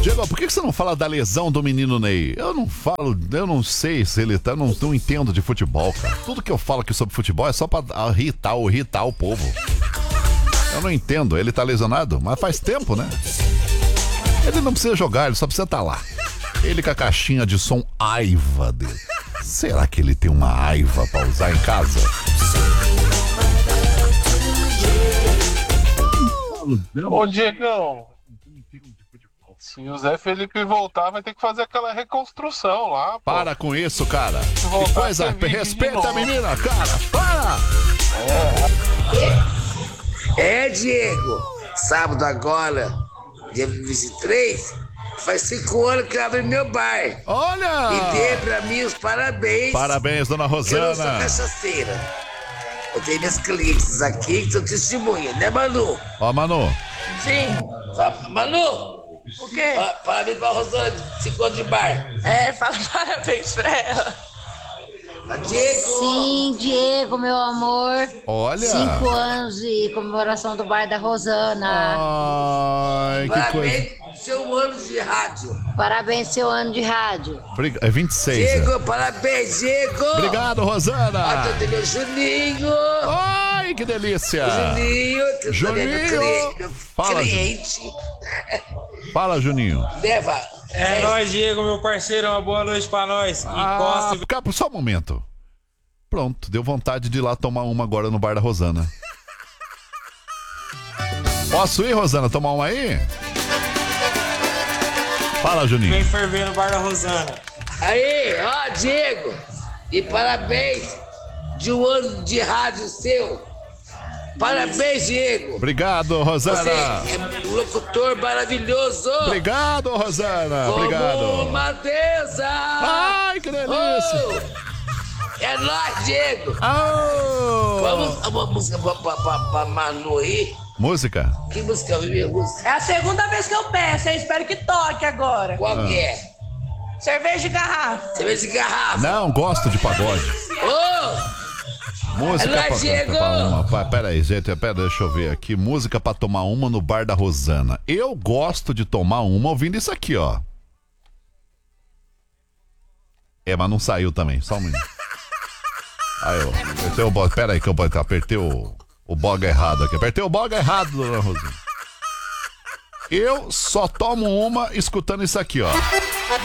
Diego, por que você não fala da lesão do menino Ney? Eu não sei se ele tá, não entendo de futebol, cara. Tudo que eu falo aqui sobre futebol é só pra irritar o povo. Eu não entendo, ele tá lesionado, mas faz tempo, né? Ele não precisa jogar, ele só precisa estar lá. Ele com a caixinha de som Aiva dele. Será que ele tem uma Aiva pra usar em casa? Ô, Diegão, se o Zé Felipe voltar, vai ter que fazer aquela reconstrução lá, pô. Para com isso, cara. Voltar Que coisa, a ser vídeo respeita de a novo. menina, cara. Para! Diego, sábado agora, dia 23, faz 5 anos que eu abri meu bar. Olha! E dê pra mim os parabéns. Parabéns, dona Que eu não sou Rosana. cachaceira. Eu tenho minhas clientes aqui que são testemunhas, né, Manu? Ó, Manu. Sim. Manu! O quê? Parabéns pra Rosana, 5 anos de bar. Fala parabéns pra ela. Diego! Sim, Diego, meu amor. Olha. 5 anos de comemoração do bar da Rosana. Ai, que coisa. Parabéns pro seu ano de rádio. Parabéns, seu ano de rádio. É 26. Diego, parabéns, Diego! Obrigado, Rosana. Tem meu Juninho! Ai, que delícia. Juninho, que Juninho. também é meu Fala, cliente. Fala, Juninho. Leva. É nóis, Diego, meu parceiro, uma boa noite pra nós. Encosta. Cara, só um momento. Pronto, deu vontade de ir lá tomar uma agora no bar da Rosana. Posso ir, Rosana, tomar uma aí? Fala, Juninho. Vem ferver no bar da Rosana. Aí, ó, Diego. E parabéns de um ano de rádio seu. Parabéns, Diego. Obrigado, Rosana. Você é um locutor maravilhoso. Obrigado, Rosana. Obrigado. Como uma deusa. Ai, que delícia. É nóis, Diego. Oh. Vamos uma música pra Manu aí. Música? Que música é a minha música? É a segunda vez que eu peço, eu espero que toque agora. Qual que é? Cerveja de garrafa. Cerveja de garrafa. Não, gosto de pagode. Ô! Música É nóis, Diego. Pera aí, gente, deixa eu ver aqui. Música pra tomar uma no bar da Rosana. Eu gosto de tomar uma ouvindo isso aqui, ó. Mas não saiu também, só um minuto. Aí, eu apertei o bog. Pera aí que eu apertei o bog errado aqui. Apertei o bog errado, dona Rosana. Eu só tomo uma escutando isso aqui, ó.